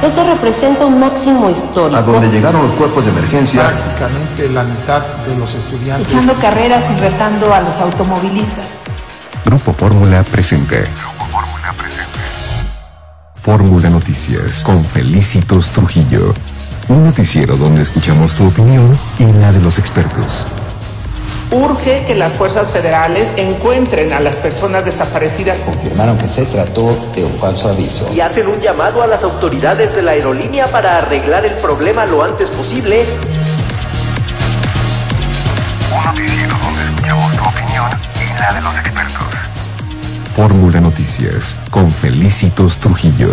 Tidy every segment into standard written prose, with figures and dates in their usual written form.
Este representa un máximo histórico. A donde llegaron los cuerpos de emergencia. Prácticamente la mitad de los estudiantes. Echando carreras y retando a los automovilistas. Grupo Fórmula presenta. Fórmula Noticias con Felicitos Trujillo. Un noticiero donde escuchamos tu opinión y la de los expertos. Urge que las fuerzas federales encuentren a las personas desaparecidas. Confirmaron que se trató de un falso aviso. Y hacen un llamado a las autoridades de la aerolínea para arreglar el problema lo antes posible. Un noticiero donde escuchamos tu opinión y la de los expertos. Fórmula Noticias con Felicitos Trujillo.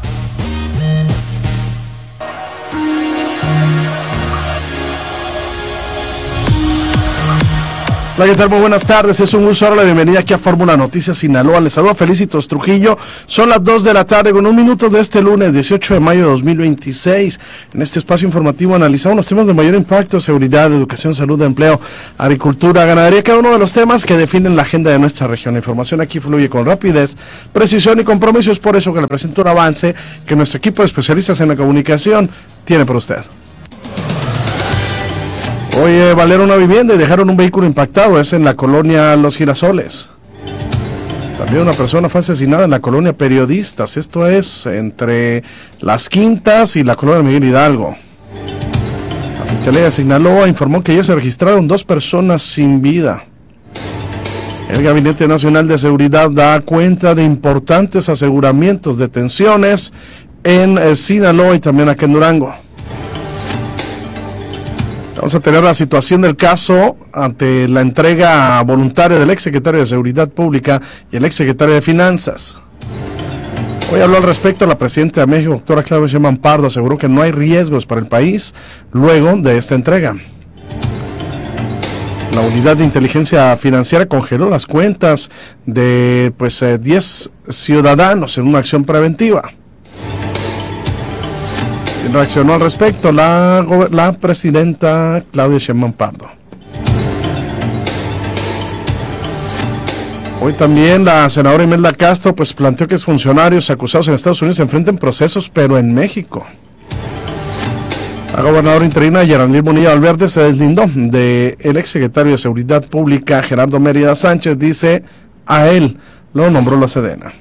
Hola, ¿qué tal? Muy buenas tardes, es un gusto darle la bienvenida aquí a Fórmula Noticias Sinaloa. Les saluda Felicitos Trujillo. Son las 2 de la tarde con un minuto de este lunes 18 de mayo de 2026. En este espacio informativo analizamos los temas de mayor impacto: seguridad, educación, salud, empleo, agricultura, ganadería, cada uno de los temas que definen la agenda de nuestra región. La información aquí fluye con rapidez, precisión y compromiso. Es por eso que le presento un avance que nuestro equipo de especialistas en la comunicación tiene para usted. Hoy valieron una vivienda y dejaron un vehículo impactado, es en la colonia Los Girasoles. También una persona fue asesinada en la colonia Periodistas, esto es entre Las Quintas y la colonia Miguel Hidalgo. La Fiscalía de Sinaloa informó que ya se registraron 2 personas sin vida. El Gabinete Nacional de Seguridad da cuenta de importantes aseguramientos, detenciones en Sinaloa y también aquí en Durango. Vamos a tener la situación del caso ante la entrega voluntaria del exsecretario de Seguridad Pública y el exsecretario de Finanzas. Hoy habló al respecto la presidenta de México, doctora Claudia Sheinbaum Pardo, aseguró que no hay riesgos para el país luego de esta entrega. La Unidad de Inteligencia Financiera congeló las cuentas de 10 ciudadanos en una acción preventiva. Reaccionó al respecto la presidenta Claudia Sheinbaum Pardo. Hoy también la senadora Imelda Castro planteó que funcionarios acusados en Estados Unidos se enfrenten procesos, pero en México. La gobernadora interina Geraldine Bonilla Valverde se deslindó del exsecretario de Seguridad Pública Gerardo Mérida Sánchez, dice a él lo nombró la Sedena.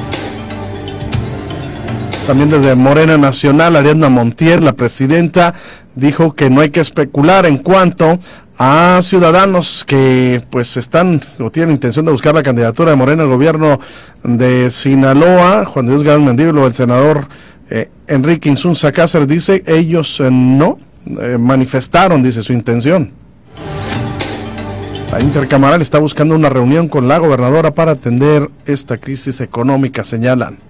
También desde Morena Nacional, Ariadna Montiel, la presidenta, dijo que no hay que especular en cuanto a ciudadanos que están o tienen intención de buscar la candidatura de Morena al gobierno de Sinaloa. Juan de Dios Galán Mendívilo, el senador Enrique Insunza Cáceres, dice ellos no manifestaron, dice, su intención. La Intercamaral está buscando una reunión con la gobernadora para atender esta crisis económica, señalan.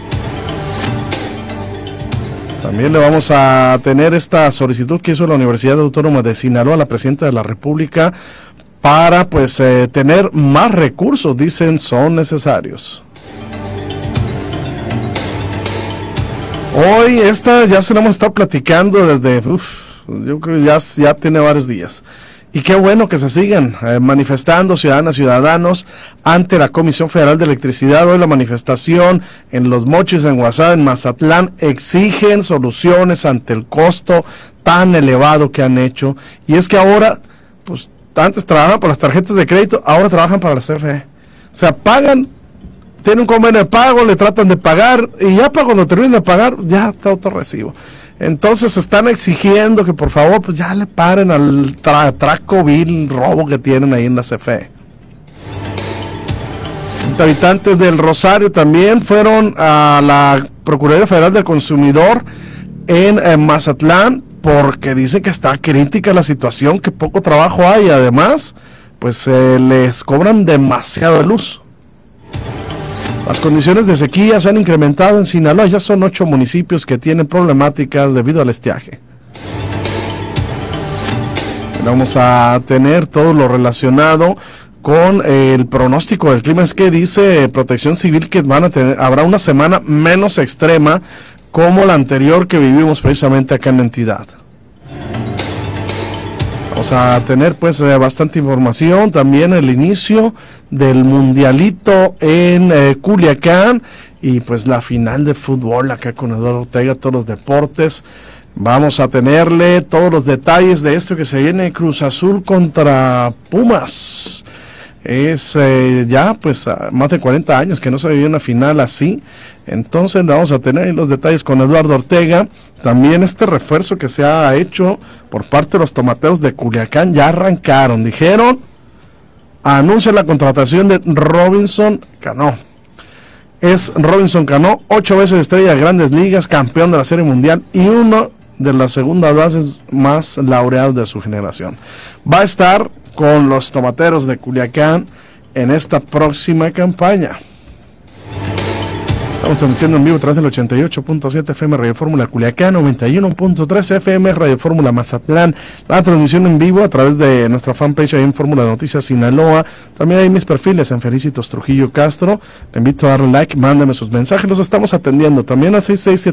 También le vamos a tener esta solicitud que hizo la Universidad Autónoma de Sinaloa a la Presidenta de la República para tener más recursos, dicen son necesarios. Hoy ya se la hemos estado platicando desde, yo creo que ya tiene varios días. Y qué bueno que se sigan manifestando ciudadanas, ciudadanos ante la Comisión Federal de Electricidad. Hoy la manifestación en Los Mochis, en Guasave, en Mazatlán, exigen soluciones ante el costo tan elevado que han hecho. Y es que ahora, antes trabajaban por las tarjetas de crédito, ahora trabajan para la CFE. O sea, pagan, tienen un convenio de pago, le tratan de pagar, y ya para cuando terminen de pagar, ya está otro recibo. Entonces están exigiendo que por favor ya le paren al atraco vil, robo que tienen ahí en la CFE. Habitantes del Rosario también fueron a la Procuraduría Federal del Consumidor en Mazatlán porque dice que está crítica la situación, que poco trabajo hay y además les cobran demasiado de luz. Las condiciones de sequía se han incrementado en Sinaloa, ya son 8 municipios que tienen problemáticas debido al estiaje. Vamos a tener todo lo relacionado con el pronóstico del clima. Es que dice Protección Civil que habrá una semana menos extrema como la anterior que vivimos precisamente acá en la entidad. Vamos a tener bastante información, también el inicio del mundialito en Culiacán y pues la final de fútbol acá con Eduardo Ortega, todos los deportes. Vamos a tenerle todos los detalles de esto que se viene, Cruz Azul contra Pumas. Es ya pues más de 40 años que no se vivió una final así. Entonces vamos a tener los detalles con Eduardo Ortega. También este refuerzo que se ha hecho por parte de los tomateros de Culiacán ya arrancaron. Dijeron, anuncia la contratación de Robinson Cano. Es Robinson Cano, 8 veces estrella de Grandes Ligas, campeón de la Serie Mundial y uno de las segundas bases más laureados de su generación. Va a estar con los tomateros de Culiacán en esta próxima campaña. Estamos transmitiendo en vivo a través del 88.7 FM Radio Fórmula Culiacán, 91.3 FM Radio Fórmula Mazatlán. La transmisión en vivo a través de nuestra fanpage ahí en Fórmula Noticias Sinaloa. También hay mis perfiles en Felicitos Trujillo Castro. Le invito a darle like, mándame sus mensajes, los estamos atendiendo. También al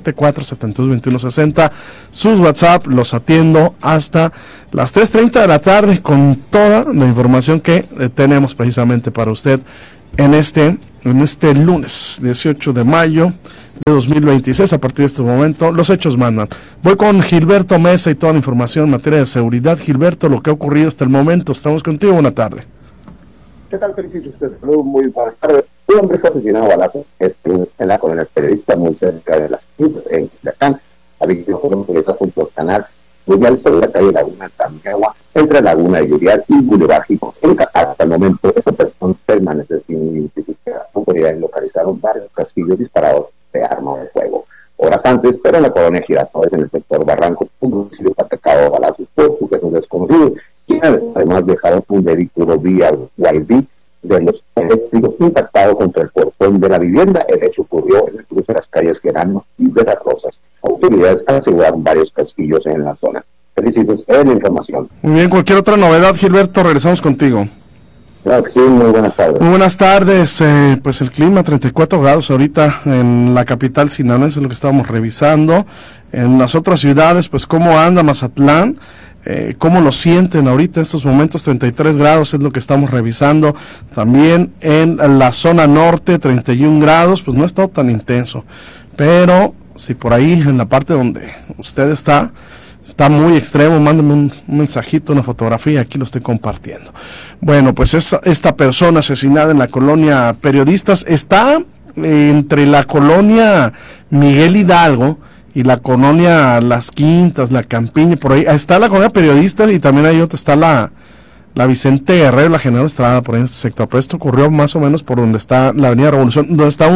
6674-722160. Sus WhatsApp los atiendo hasta las 3:30 de la tarde con toda la información que tenemos precisamente para usted en este lunes 18 de mayo de 2026. A partir de este momento los hechos mandan. Voy con Gilberto Mesa y toda la información en materia de seguridad. Gilberto, lo que ha ocurrido hasta el momento. Estamos contigo, buena tarde. ¿Qué tal, Felicito? Saludos, muy buenas tardes. Un hombre fue asesinado a balazos en la colonia Periodista, muy cerca de las Quintas, en Culiacán. La víctima fue motorizada junto al canal Mundial sobre la calle Laguna Tamegua, entre Laguna de Yurial y Boulevard Jico. Hasta el momento, esta persona permanece sin identificar. Autoridades localizaron varios casquillos disparados de arma de fuego. Horas antes, pero en la colonia Girasoles, en el sector Barranco, un domicilio fue atacado a balazos por sujetos desconocidos, quienes además dejaron un vehículo vía YD de los eléctricos impactado contra el portón de la vivienda. El hecho ocurrió en el cruce de las calles Gerano y de las Rosas. Autoridades aseguraron varios casquillos en la zona. Felicitos en la información. Muy bien, cualquier otra novedad, Gilberto, regresamos contigo. Claro que sí, muy buenas tardes. Muy buenas tardes, pues el clima 34 grados ahorita en la capital sinaloense, es lo que estábamos revisando. En las otras ciudades, pues cómo anda Mazatlán, cómo lo sienten ahorita en estos momentos. 33 grados es lo que estamos revisando. También en la zona norte 31 grados, pues no ha estado tan intenso, pero si por ahí en la parte donde usted está muy extremo, mándame un mensajito, una fotografía, aquí lo estoy compartiendo. Bueno, pues esta persona asesinada en la colonia Periodistas está entre la colonia Miguel Hidalgo y la colonia Las Quintas, la Campiña, por ahí está la colonia Periodistas y también hay otra, está la Vicente Guerrero, la General Estrada, por ahí en este sector. Pero esto ocurrió más o menos por donde está la Avenida Revolución, donde está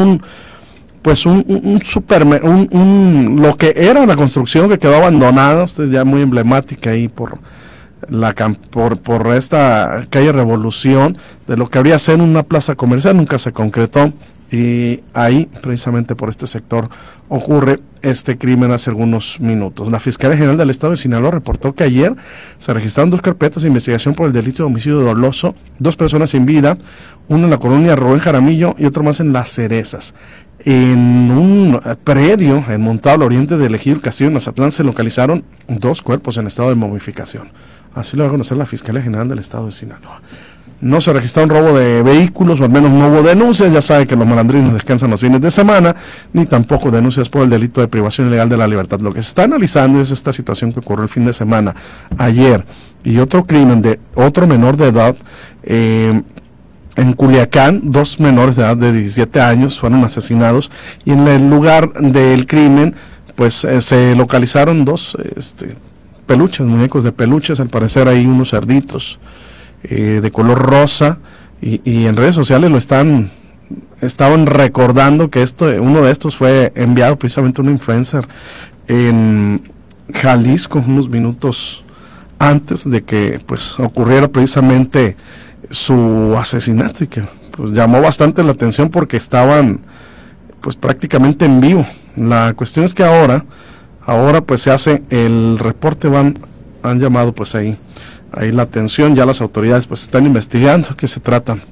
lo que era una construcción que quedó abandonada, ya muy emblemática ahí por esta calle Revolución, de lo que habría sido una plaza comercial, nunca se concretó, y ahí precisamente por este sector ocurre este crimen hace algunos minutos. La Fiscalía General del Estado de Sinaloa reportó que ayer se registraron 2 carpetas de investigación por el delito de homicidio doloso, 2 personas sin vida, una en la colonia Rubén Jaramillo y otro más en Las Cerezas. En un predio en Montado al oriente del ejido Castillo de Mazatlán se localizaron 2 cuerpos en estado de momificación. Así lo va a conocer la Fiscalía General del Estado de Sinaloa. No se registró un robo de vehículos, o al menos no hubo denuncias. Ya sabe que los malandrinos descansan los fines de semana, ni tampoco denuncias por el delito de privación ilegal de la libertad. Lo que se está analizando es esta situación que ocurrió el fin de semana, ayer, y otro crimen de otro menor de edad, en Culiacán. 2 menores de edad de 17 años fueron asesinados y en el lugar del crimen pues se localizaron 2 peluches, muñecos de peluches, al parecer hay unos cerditos de color rosa y en redes sociales estaban recordando que uno de estos fue enviado precisamente a un influencer en Jalisco unos minutos antes de que pues ocurriera precisamente su asesinato, y que pues llamó bastante la atención porque estaban pues prácticamente en vivo. La cuestión es que ahora pues se hace el reporte, han llamado pues ahí la atención, ya las autoridades pues están investigando qué se trata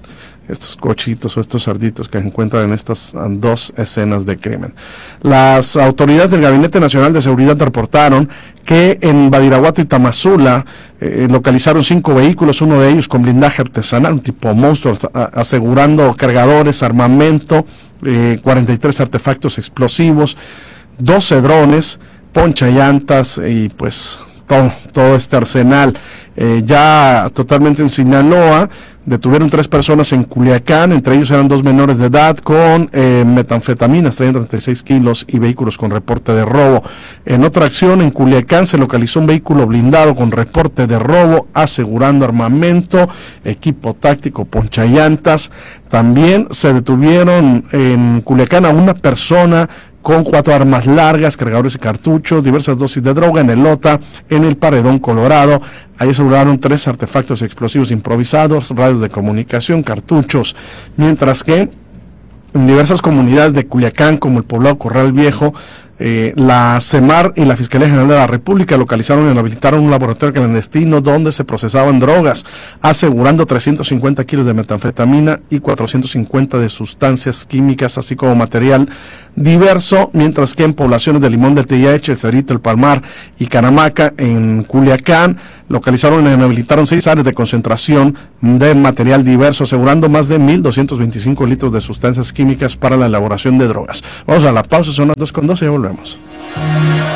estos cochitos o estos cerditos que se encuentran en estas dos escenas de crimen. Las autoridades del Gabinete Nacional de Seguridad reportaron que en Badiraguato y Tamazula localizaron 5 vehículos, uno de ellos con blindaje artesanal, un tipo monstruo, asegurando cargadores, armamento, 43 artefactos explosivos, 12 drones, ponchallantas y pues todo este arsenal. Ya totalmente en Sinaloa detuvieron 3 personas en Culiacán, entre ellos eran 2 menores de edad con metanfetaminas, traían 36 kilos y vehículos con reporte de robo. En otra acción en Culiacán se localizó un vehículo blindado con reporte de robo, asegurando armamento, equipo táctico, ponchallantas. También se detuvieron en Culiacán a una persona con 4 armas largas, cargadores de cartuchos, diversas dosis de droga en Elota, en el Paredón, Colorado. Ahí aseguraron 3 artefactos explosivos improvisados, radios de comunicación, cartuchos, mientras que en diversas comunidades de Culiacán, como el poblado Corral Viejo, la CEMAR y la Fiscalía General de la República localizaron y habilitaron un laboratorio clandestino donde se procesaban drogas, asegurando 350 kilos de metanfetamina y 450 de sustancias químicas, así como material diverso, mientras que en poblaciones de Limón del Teyache, El Cerrito, El Palmar y Caramaca, en Culiacán, localizaron y habilitaron 6 áreas de concentración de material diverso, asegurando más de 1.225 litros de sustancias químicas para la elaboración de drogas. Vamos a la pausa, son las 2:12 y volvemos.